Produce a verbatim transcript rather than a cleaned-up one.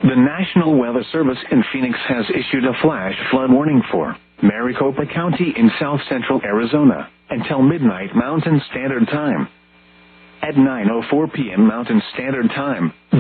The National Weather Service in Phoenix has issued a flash flood warning for Maricopa County in south central Arizona until midnight Mountain Standard Time. At nine oh four p.m. Mountain Standard Time,